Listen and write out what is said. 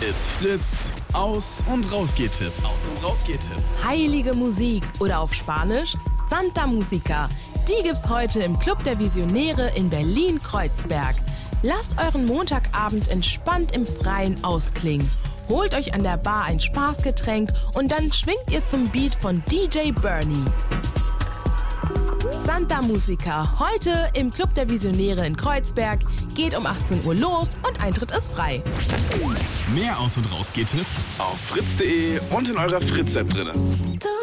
Fritz, Aus- und Rausgehtipps. Heilige Musik oder auf Spanisch Santa Musica. Die gibt's heute im Club der Visionäre in Berlin-Kreuzberg. Lasst euren Montagabend entspannt im Freien ausklingen. Holt euch an der Bar ein Spaßgetränk und dann schwingt ihr zum Beat von DJ Bernie. Santa Musica, heute im Club der Visionäre in Kreuzberg, geht um 18 Uhr los und Eintritt ist frei. Mehr Aus- und Rausgehtipps auf fritz.de und in eurer Fritz-App drinne.